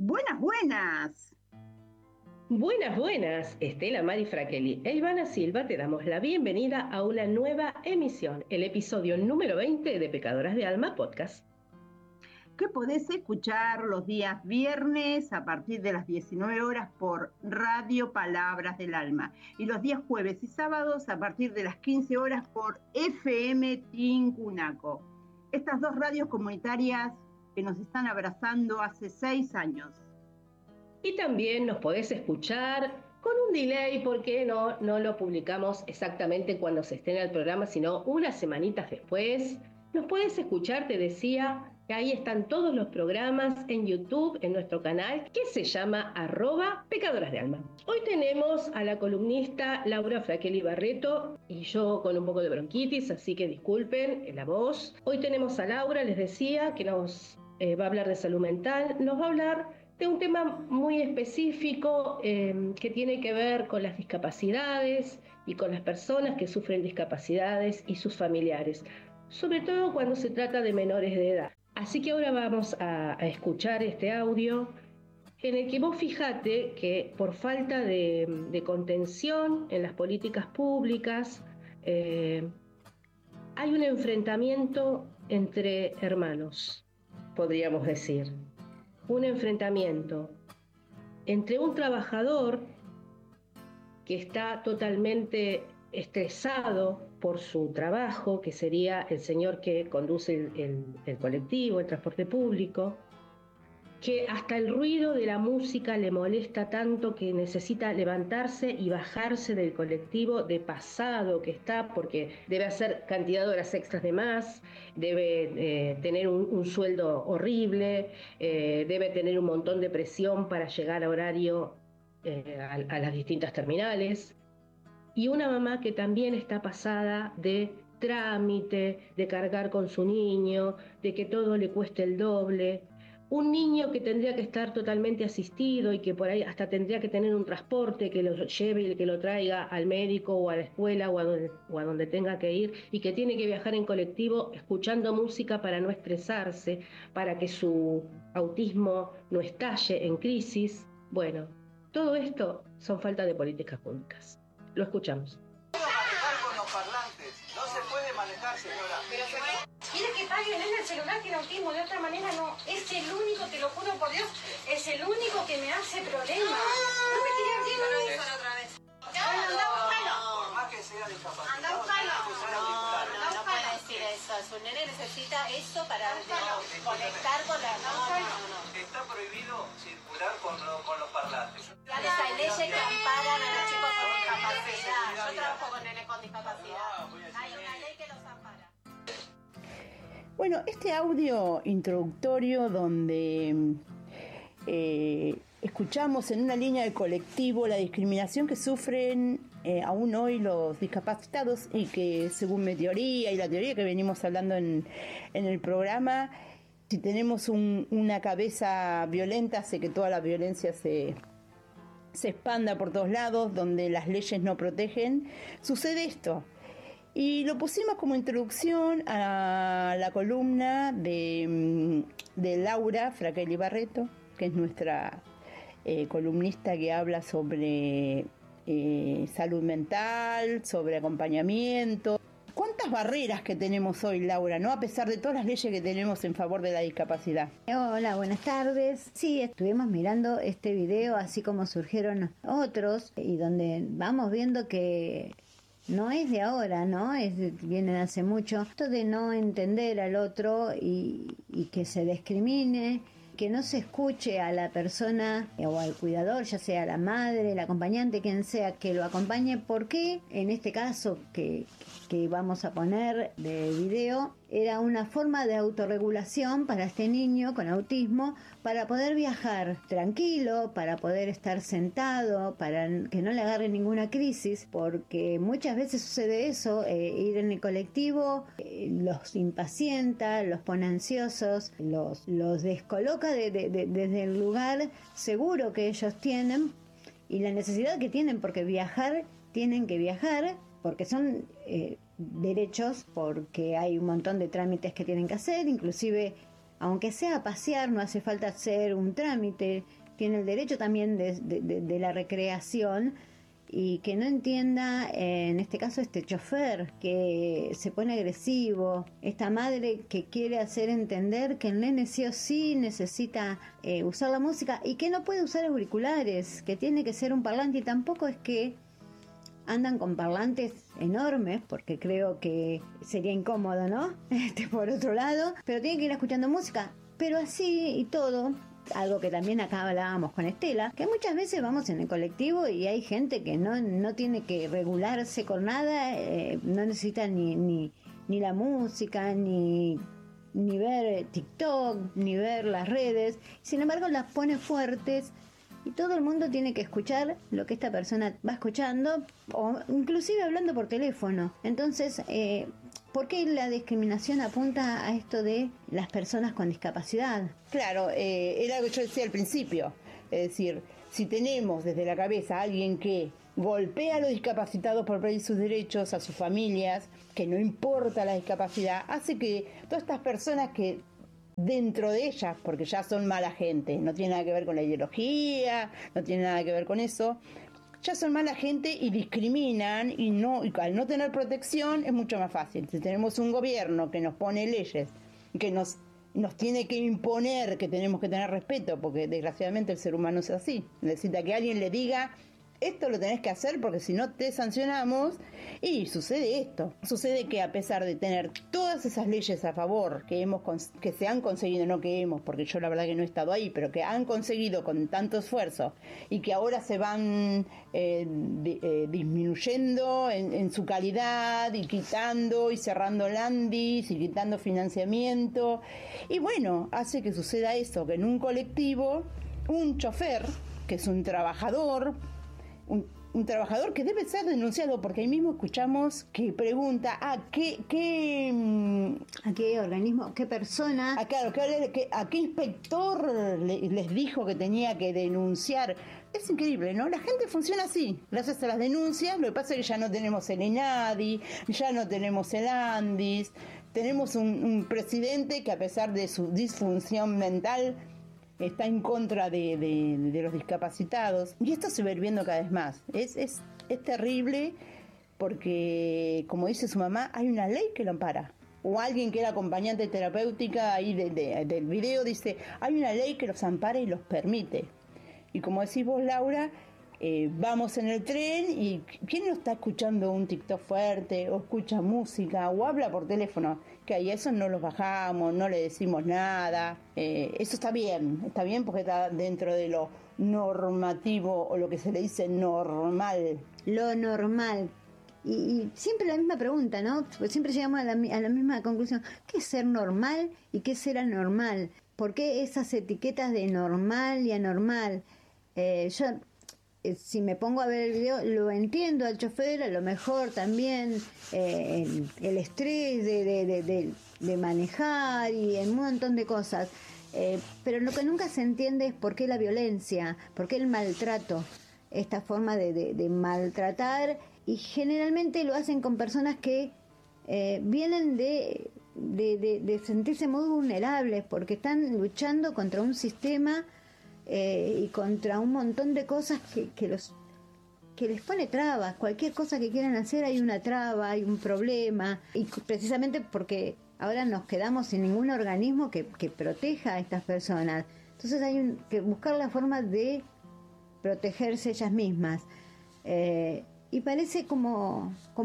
Buenas, buenas. Buenas, buenas, Estela Mari Fraquelli e Ivana Silva, te damos la bienvenida a una nueva emisión, el episodio número 20 de Pecadoras de Alma Podcast. Que podés escuchar los días viernes a partir de las 19 horas por Radio Palabras del Alma y los días jueves y sábados a partir de las 15 horas por FM Tincunaco. Estas dos radios comunitarias que nos están abrazando hace 6 años. Y también nos podés escuchar con un delay porque no lo publicamos exactamente cuando se estrena el programa, sino unas semanitas después. Nos podés escuchar, te decía, que ahí están todos los programas en YouTube, en nuestro canal, que se llama @Pecadoras de Alma. Hoy tenemos a la columnista Laura Fraquelli Barreto y yo con un poco de bronquitis, así que disculpen la voz. Hoy tenemos a Laura, les decía, que nos va a hablar de salud mental, nos va a hablar de un tema muy específico que tiene que ver con las discapacidades y con las personas que sufren discapacidades y sus familiares, sobre todo cuando se trata de menores de edad. Así que ahora vamos a escuchar este audio en el que vos fijate que por falta de contención en las políticas públicas hay un enfrentamiento entre hermanos, podríamos decir. Un enfrentamiento entre un trabajador que está totalmente estresado por su trabajo, que sería el señor que conduce el colectivo, el transporte público, que hasta el ruido de la música le molesta tanto que necesita levantarse y bajarse del colectivo de pasado que está, porque debe hacer cantidad de horas extras de más, debe tener un sueldo horrible, debe tener un montón de presión para llegar a horario a las distintas terminales. Y una mamá que también está pasada de trámite, de cargar con su niño, de que todo le cueste el doble. Un niño que tendría que estar totalmente asistido y que por ahí hasta tendría que tener un transporte que lo lleve y que lo traiga al médico o a la escuela o a donde tenga que ir, y que tiene que viajar en colectivo escuchando música para no estresarse, para que su autismo no estalle en crisis. Bueno, todo esto son falta de políticas públicas. Lo escuchamos. Manejar con los parlantes. No se puede manejar, señora. Pero quiere que pague en el celular, tiene autismo, de otra manera no. Es el único, te lo juro por Dios, es el único que me hace problema. No me quería abrir otra vez. Bueno, anda a buscarlo. Por más que sea discapacitado, Anda a buscarlo. tiene que usar auriculares. No puede decir eso. Su nene necesita eso para conectar con la... No. Está prohibido circular con los parlantes. Hay leyes que amparan a los chicos con discapacidad. Yo trabajo con nenes con discapacidad. Hay una ley que los ampara. Bueno, este audio introductorio donde escuchamos en una línea de colectivo la discriminación que sufren aún hoy los discapacitados, y que según mi teoría y la teoría que venimos hablando en el programa, si tenemos una cabeza violenta hace que toda la violencia se expanda por todos lados, donde las leyes no protegen, sucede esto. Y lo pusimos como introducción a la columna de Laura Fraquelli Barreto, que es nuestra columnista que habla sobre salud mental, sobre acompañamiento. ¿Cuántas barreras que tenemos hoy, Laura, no? A pesar de todas las leyes que tenemos en favor de la discapacidad. Hola, buenas tardes. Sí, estuvimos mirando este video, así como surgieron otros, y donde vamos viendo que no es de ahora, ¿no? Viene de hace mucho. Esto de no entender al otro y que se discrimine, que no se escuche a la persona o al cuidador, ya sea la madre, el acompañante, quien sea, que lo acompañe. Porque en este caso que vamos a poner de video, era una forma de autorregulación para este niño con autismo, para poder viajar tranquilo, para poder estar sentado, para que no le agarre ninguna crisis, porque muchas veces sucede eso, ir en el colectivo los impacienta, los pone ansiosos, los descoloca desde el lugar seguro que ellos tienen y la necesidad que tienen, porque tienen que viajar, porque son derechos, porque hay un montón de trámites que tienen que hacer, inclusive aunque sea a pasear, no hace falta hacer un trámite, tiene el derecho también de la recreación, y que no entienda, en este caso, este chofer que se pone agresivo, esta madre que quiere hacer entender que el nene sí o sí necesita usar la música y que no puede usar auriculares, que tiene que ser un parlante, y tampoco es que andan con parlantes enormes, porque creo que sería incómodo, ¿no? Por otro lado, pero tienen que ir escuchando música, pero así y todo. Algo que también acá hablábamos con Estela, que muchas veces vamos en el colectivo y hay gente que no tiene que regularse con nada, no necesita ni la música, ni ver TikTok, ni ver las redes, sin embargo las pone fuertes, y todo el mundo tiene que escuchar lo que esta persona va escuchando, o inclusive hablando por teléfono. Entonces, ¿por qué la discriminación apunta a esto de las personas con discapacidad? Claro, era lo que yo decía al principio. Es decir, si tenemos desde la cabeza a alguien que golpea a los discapacitados por pedir sus derechos, a sus familias, que no importa la discapacidad, hace que todas estas personas que dentro de ellas, porque ya son mala gente, no tiene nada que ver con la ideología, no tiene nada que ver con eso, ya son mala gente y discriminan, y al no tener protección es mucho más fácil. Si tenemos un gobierno que nos pone leyes, que nos tiene que imponer que tenemos que tener respeto, porque desgraciadamente el ser humano es así, necesita que alguien le diga: esto lo tenés que hacer porque si no te sancionamos. Y sucede esto, sucede que a pesar de tener todas esas leyes a favor que se han conseguido, no que hemos, porque yo la verdad que no he estado ahí, pero que han conseguido con tanto esfuerzo y que ahora se van disminuyendo en su calidad, y quitando y cerrando landis y quitando financiamiento, y bueno, hace que suceda eso, que en un colectivo un chofer, que es un trabajador, un trabajador que debe ser denunciado, porque ahí mismo escuchamos que pregunta ¿a qué organismo, qué persona? Claro, ¿a qué inspector les dijo que tenía que denunciar? Es increíble, ¿no? La gente funciona así, gracias a las denuncias. Lo que pasa es que ya no tenemos el ENADI, ya no tenemos el ANDIS, tenemos un presidente que, a pesar de su disfunción mental, está en contra de los discapacitados, y esto se va a ir viendo cada vez más. Es terrible, porque, como dice su mamá, hay una ley que lo ampara. O alguien que era acompañante terapéutica ahí del video dice: hay una ley que los ampara y los permite. Y como decís vos, Laura, vamos en el tren y ¿quién no está escuchando un TikTok fuerte, o escucha música, o habla por teléfono? Que ahí eso no los bajamos, no le decimos nada. Eso está bien porque está dentro de lo normativo, o lo que se le dice normal. Lo normal. Y siempre la misma pregunta, ¿no? Pues siempre llegamos a la misma conclusión. ¿Qué es ser normal y qué es ser anormal? ¿Por qué esas etiquetas de normal y anormal? Si me pongo a ver el video, lo entiendo al chofer, a lo mejor también el estrés de manejar y un montón de cosas, pero lo que nunca se entiende es por qué la violencia, por qué el maltrato, esta forma de maltratar, y generalmente lo hacen con personas que vienen de sentirse muy vulnerables, porque están luchando contra un sistema y contra un montón de cosas que les pone trabas. Cualquier cosa que quieran hacer hay una traba, hay un problema, y precisamente porque ahora nos quedamos sin ningún organismo que proteja a estas personas. Entonces hay que buscar la forma de protegerse ellas mismas, y parece como